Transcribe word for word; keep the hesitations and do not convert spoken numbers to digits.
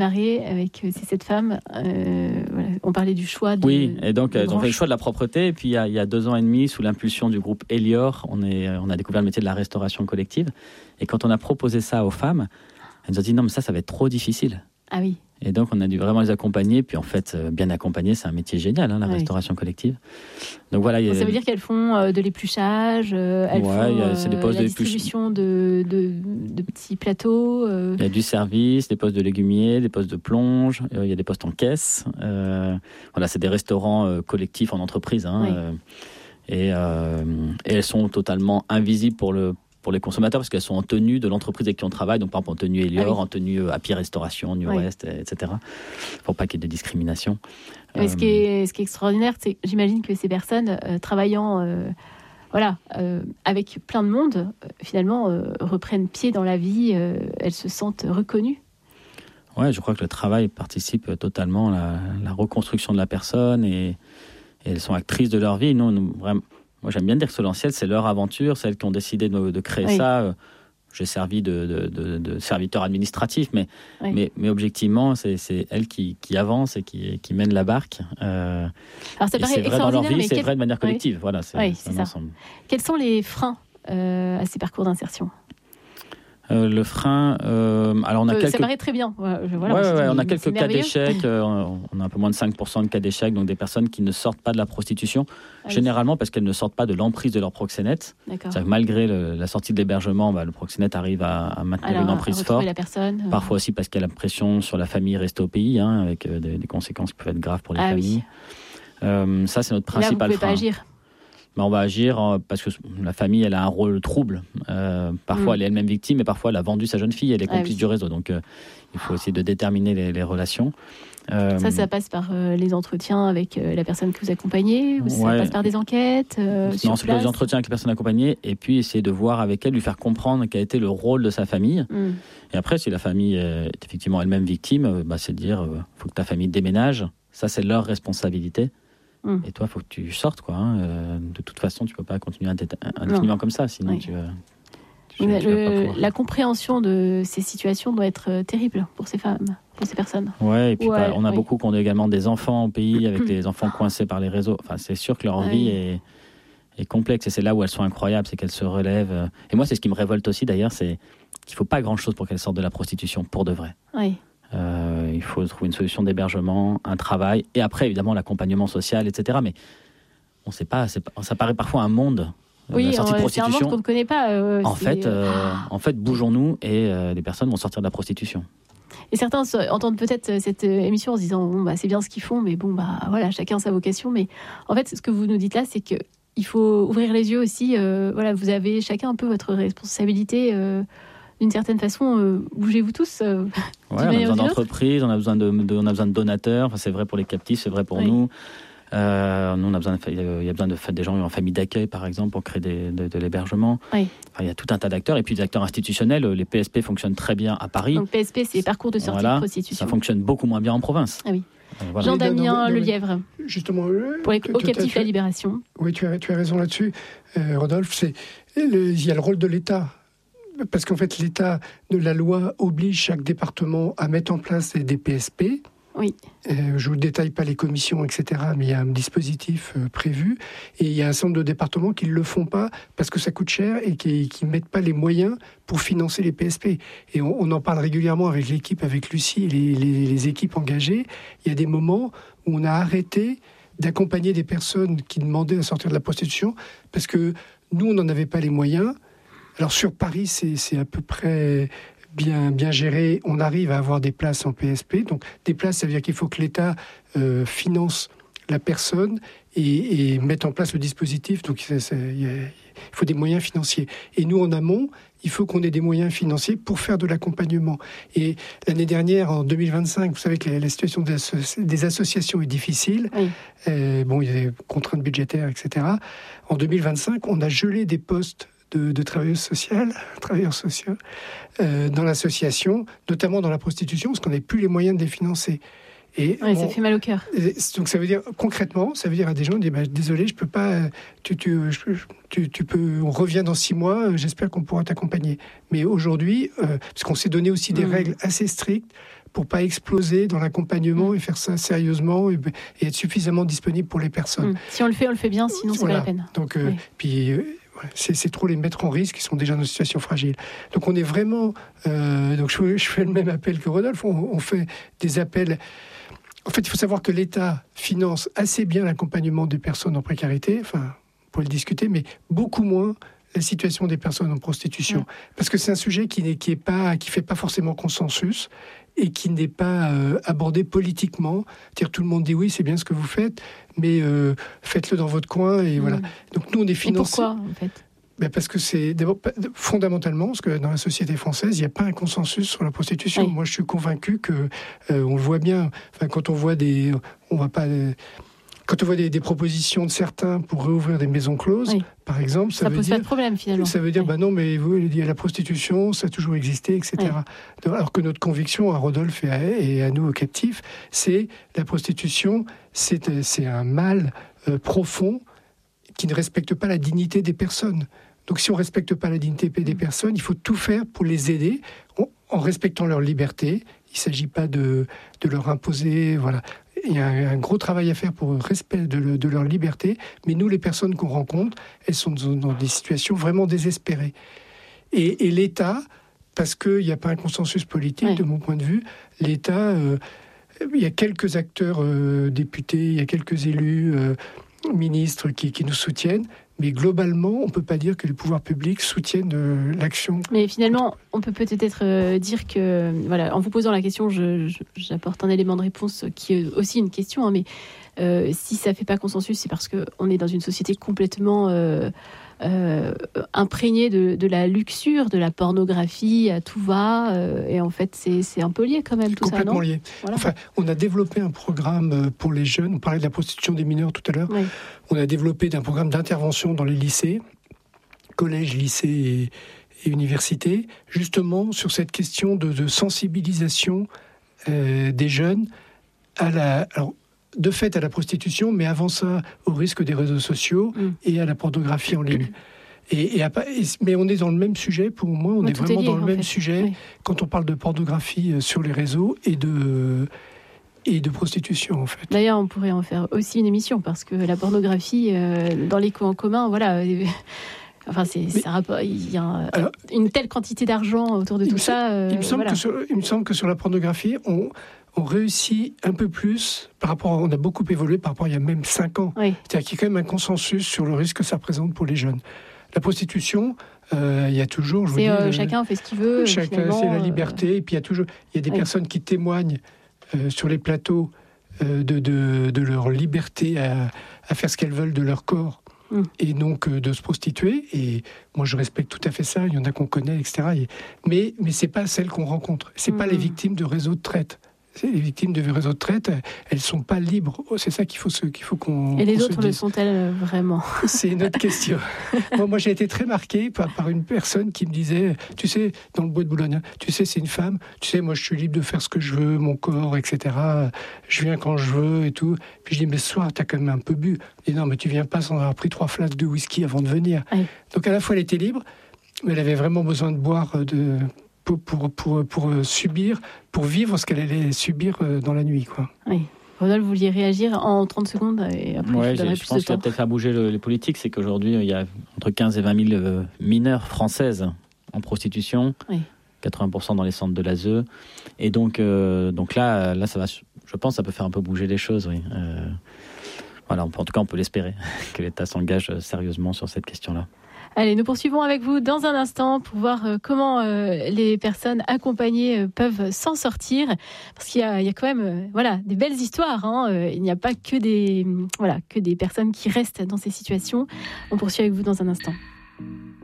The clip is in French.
mariée avec c'est cette femme. Euh, voilà. On parlait du choix de. Oui, et donc elles branche. ont fait le choix de la propreté. Et puis il y a, il y a deux ans et demi, sous l'impulsion du groupe Elior, on, est, on a découvert le métier de la restauration collective. Et quand on a proposé ça aux femmes, elles nous ont dit non, mais ça, ça va être trop difficile. Ah oui. Et donc, on a dû vraiment les accompagner. Puis, en fait, bien accompagner, c'est un métier génial, hein, la oui. restauration collective. Donc, voilà. Donc, a... Ça veut dire qu'elles font euh, de l'épluchage, euh, elles ouais, font a, c'est des postes euh, la de distribution de, de, de petits plateaux. Euh... Il y a du service, des postes de légumiers, des postes de plonge. Euh, il y a des postes en caisse. Euh, voilà, c'est des restaurants euh, collectifs en entreprise. Hein, oui. euh, et, euh, et elles sont totalement invisibles pour le pour les consommateurs, parce qu'elles sont en tenue de l'entreprise avec qui on travaille, donc par exemple en tenue Elior, ah oui. en tenue Happy Restauration, New oui. West, et cetera, pour pas qu'il y ait de discrimination. Mais euh... ce, qui est, ce qui est extraordinaire, c'est j'imagine que ces personnes euh, travaillant euh, voilà, euh, avec plein de monde, euh, finalement, euh, reprennent pied dans la vie, euh, elles se sentent reconnues. Oui, je crois que le travail participe totalement à la, la reconstruction de la personne, et, et elles sont actrices de leur vie. Nous, nous vraiment, moi, j'aime bien dire que Solentiel, c'est leur aventure, c'est elles qui ont décidé de, de créer oui. ça. J'ai servi de, de, de, de serviteur administratif, mais, oui. mais, mais objectivement, c'est, c'est elles qui, qui avancent et qui, qui mènent la barque. Euh, Alors, ça paraît c'est vrai dans leur vie, c'est quel... vrai de manière collective. Oui. Voilà, c'est, oui, c'est c'est ça. ensemble. Quels sont les freins euh, à ces parcours d'insertion ? Euh, le frein, euh, alors on a euh, quelques... Ça paraît très bien. Voilà, ouais, ouais, ouais, on a quelques cas d'échec. Euh, on a un peu moins de cinq pour cent de cas d'échec, donc des personnes qui ne sortent pas de la prostitution, ah, généralement oui. parce qu'elles ne sortent pas de l'emprise de leur proxénète. C'est-à-dire que malgré le, la sortie de l'hébergement, bah, le proxénète arrive à, à maintenir alors, une emprise forte. La personne, euh... Parfois aussi parce qu'il y a la pression sur la famille restée au pays, hein, avec euh, des, des conséquences qui peuvent être graves pour les ah, familles. Oui. Euh, ça, c'est notre principal frein. Là, vous pouvez pas agir. Ben, on va agir parce que la famille, elle a un rôle trouble. Euh, parfois, mmh. elle est elle-même victime, et parfois, elle a vendu sa jeune fille, elle est complice ah, oui. du réseau. Donc, euh, il faut essayer de déterminer les, les relations. Euh, ça, ça passe par euh, les entretiens avec euh, la personne que vous accompagnez, ou ça ouais. passe par des enquêtes euh, Non, c'est des entretiens avec la personne accompagnée, et puis essayer de voir avec elle, lui faire comprendre quel a été le rôle de sa famille. Mmh. Et après, si la famille est effectivement elle-même victime, bah, c'est de dire, il euh, faut que ta famille déménage. Ça, c'est leur responsabilité. Hum. Et toi, il faut que tu sortes, quoi. Hein. Euh, de toute façon, tu ne peux pas continuer indéfiniment comme ça, sinon oui. tu, euh, tu, tu le, La compréhension de ces situations doit être terrible pour ces femmes, pour ces personnes. Ouais, et puis ouais, bah, on a oui. beaucoup qui ont également des enfants au pays, avec des enfants coincés par les réseaux. Enfin, c'est sûr que leur ah, vie oui. est, est complexe, et c'est là où elles sont incroyables, c'est qu'elles se relèvent. Et moi, c'est ce qui me révolte aussi, d'ailleurs, c'est qu'il ne faut pas grand-chose pour qu'elles sortent de la prostitution, pour de vrai. Oui. Euh, il faut trouver une solution d'hébergement, un travail, et après, évidemment, l'accompagnement social, et cetera. Mais on sait pas, c'est pas, ça paraît parfois un monde. Oui, la sortie euh, de prostitution. C'est un monde qu'on ne connaît pas. Euh, en, fait, euh, en fait, bougeons-nous, et euh, les personnes vont sortir de la prostitution. Et certains entendent peut-être cette émission en se disant bon, bah, c'est bien ce qu'ils font, mais bon, bah, voilà, chacun sa vocation. Mais en fait, ce que vous nous dites là, c'est qu'il faut ouvrir les yeux aussi. Euh, voilà, vous avez chacun un peu votre responsabilité. Euh, D'une certaine façon, euh, bougez-vous tous. Euh, ouais, on a besoin d'entreprises, on a besoin de, de, on a besoin de donateurs. Enfin, c'est vrai pour les captifs, c'est vrai pour oui. nous. Euh, nous, on a besoin de, il y a besoin de des gens en famille d'accueil, par exemple, pour créer des, de, de l'hébergement. Oui. Enfin, il y a tout un tas d'acteurs. Et puis des acteurs institutionnels. Les P S P fonctionnent très bien à Paris. Donc P S P, c'est les parcours de sortie voilà, de prostitution. Ça fonctionne beaucoup moins bien en province. Ah oui. Euh, voilà. Jean-Damien Lelièvre. Justement, pour les, au captif la libération. Oui, tu as, tu as raison là-dessus, euh, Rodolphe. C'est, le, il y a le rôle de l'État. Parce qu'en fait, l'État de la loi oblige chaque département à mettre en place des P S P. Oui. Euh, je ne vous détaille pas les commissions, et cetera, mais il y a un dispositif euh, prévu. Et il y a un certain nombre de départements qui ne le font pas parce que ça coûte cher et qui ne mettent pas les moyens pour financer les P S P. Et on, on en parle régulièrement avec l'équipe, avec Lucie et les, les, les équipes engagées. Il y a des moments où on a arrêté d'accompagner des personnes qui demandaient à sortir de la prostitution parce que nous, on n'en avait pas les moyens. Alors sur Paris, c'est, c'est à peu près bien, bien géré. On arrive à avoir des places en P S P. Donc des places, ça veut dire qu'il faut que l'État euh, finance la personne et, et mette en place le dispositif. Donc ça, ça, il, y a, il faut des moyens financiers. Et nous, en amont, il faut qu'on ait des moyens financiers pour faire de l'accompagnement. Et l'année dernière, en deux mille vingt-cinq, vous savez que la, la situation des, asso- des associations est difficile. Oui. Euh, bon, il y a des contraintes budgétaires, et cetera. En deux mille vingt-cinq, on a gelé des postes de, de travailleurs sociaux, travailleurs sociaux euh, dans l'association, notamment dans la prostitution, parce qu'on n'avait plus les moyens de les financer. Et ouais, on, ça fait mal au cœur. Donc ça veut dire, concrètement, ça veut dire à des gens, on dit, bah, désolé, je peux pas, tu, tu, tu, tu peux, on revient dans six mois, j'espère qu'on pourra t'accompagner. Mais aujourd'hui, euh, parce qu'on s'est donné aussi des mmh. règles assez strictes, pour pas exploser dans l'accompagnement mmh. et faire ça sérieusement et, et être suffisamment disponible pour les personnes. Mmh. Si on le fait, on le fait bien, sinon voilà. c'est pas la peine. Donc, euh, oui. puis, euh, c'est, c'est trop les mettre en risque, ils sont déjà dans une situation fragile. Donc on est vraiment... Euh, donc je, je fais le même appel que Rodolphe, on, on fait des appels... En fait, il faut savoir que l'État finance assez bien l'accompagnement des personnes en précarité, enfin, on pourrait le discuter, mais beaucoup moins la situation des personnes en prostitution. Mmh. Parce que c'est un sujet qui n'est, qui est pas, qui fait pas forcément consensus et qui n'est pas euh, abordé politiquement. C'est-à-dire tout le monde dit oui, c'est bien ce que vous faites, mais euh, faites-le dans votre coin et mmh. voilà. Donc nous, on est financés. Et pourquoi, en fait ? Ben parce que c'est d'abord fondamentalement, parce que dans la société française, il n'y a pas un consensus sur la prostitution. Oui. Moi, je suis convaincu que euh, on le voit bien. Enfin, quand on voit des, on va pas. Euh, Quand on voit des, des propositions de certains pour réouvrir des maisons closes, oui. par exemple, ça, ça veut pose dire, pas de problème finalement. Ça veut dire, oui. bah non, mais vous, il y a la prostitution, ça a toujours existé, et cetera. Oui. Alors que notre conviction à Rodolphe et à, et à nous, aux captifs, c'est la prostitution, c'est, c'est un mal euh, profond qui ne respecte pas la dignité des personnes. Donc, si on ne respecte pas la dignité des personnes, il faut tout faire pour les aider en, en respectant leur liberté. Il ne s'agit pas de, de leur imposer, voilà. Il y a un, un gros travail à faire pour le respect de, le, de leur liberté. Mais nous, les personnes qu'on rencontre, elles sont dans, dans des situations vraiment désespérées. Et, et l'État, parce qu'il n'y a pas un consensus politique, oui. de mon point de vue, l'État, euh, il y a quelques acteurs euh, députés, il y a quelques élus, euh, ministres qui, qui nous soutiennent. Mais globalement, on ne peut pas dire que les pouvoirs publics soutiennent euh, l'action. Mais finalement, on peut peut-être euh, dire que, voilà, en vous posant la question, je, je, j'apporte un élément de réponse qui est aussi une question, hein, mais euh, si ça ne fait pas consensus, c'est parce qu'on est dans une société complètement euh, euh, imprégnée de, de la luxure, de la pornographie, à tout va, euh, et en fait, c'est, c'est un peu lié quand même, tout ça, non ? Complètement lié. Voilà. Enfin, on a développé un programme pour les jeunes, on parlait de la prostitution des mineurs tout à l'heure, oui. On a développé un programme d'intervention dans les lycées, collèges, lycées et, et universités, justement sur cette question de, de sensibilisation euh, des jeunes à la, alors, de fait à la prostitution, mais avant ça au risque des réseaux sociaux mmh. et à la pornographie en ligne. Et, et, et, mais on est dans le même sujet, pour moi, on ouais, est vraiment est lié, dans le même fait. sujet oui. quand on parle de pornographie sur les réseaux et de... et de prostitution, en fait. D'ailleurs, on pourrait en faire aussi une émission, parce que la pornographie, euh, dans l'éco en commun, voilà... Enfin, c'est, Mais, ça, il y a alors, une telle quantité d'argent autour de tout ça. Euh, il, me semble voilà. que sur, il me semble que sur la pornographie, on, on réussit un peu plus par rapport à, on a beaucoup évolué par rapport à il y a même cinq ans. Oui. C'est-à-dire qu'il y a quand même un consensus sur le risque que ça représente pour les jeunes. La prostitution, euh, il y a toujours... Je c'est, vous dis, euh, chacun fait ce qu'il veut. Chacun, c'est la liberté. Euh... Et puis il y a toujours il y a des oui. personnes qui témoignent euh, sur les plateaux euh, de, de, de leur liberté à, à faire ce qu'elles veulent de leur corps. Et donc euh, de se prostituer, et moi je respecte tout à fait ça, il y en a qu'on connaît, et cetera. Et, mais mais c'est pas celles qu'on rencontre, c'est mmh. pas les victimes de réseaux de traite. C'est les victimes de réseaux de traite, elles sont pas libres. C'est ça qu'il faut, se, qu'il faut qu'on. Et les qu'on autres le sont-elles vraiment ? C'est une autre question. moi, moi, j'ai été très marqué par, par une personne qui me disait, tu sais, dans le bois de Boulogne, tu sais, c'est une femme. Tu sais, moi, je suis libre de faire ce que je veux, mon corps, et cetera. Je viens quand je veux et tout. Puis je dis, mais ce soir, t'as quand même un peu bu. Je dis, non, mais tu viens pas sans avoir pris trois flasques de whisky avant de venir. Oui. Donc à la fois, elle était libre, mais elle avait vraiment besoin de boire de. Pour, pour, pour, pour subir, pour vivre ce qu'elle allait subir dans la nuit, quoi. Oui. Rodolphe, vous vouliez réagir en trente secondes et après ouais, je donnerai je plus pense de qu'il va temps. peut-être faire bouger le, les politiques, c'est qu'aujourd'hui, il y a entre quinze et vingt mille mineurs françaises en prostitution, oui. quatre-vingts pour cent dans les centres de l'A S E. Et donc, euh, donc là, là, ça va, je pense que ça peut faire un peu bouger les choses, oui. Euh, voilà, en tout cas, on peut l'espérer, que l'État s'engage sérieusement sur cette question-là. Allez, nous poursuivons avec vous dans un instant pour voir euh, comment euh, les personnes accompagnées euh, peuvent s'en sortir. Parce qu'il y a, il y a quand même euh, voilà, des belles histoires. Hein. Euh, il n'y a pas que des, voilà, que des personnes qui restent dans ces situations. On poursuit avec vous dans un instant.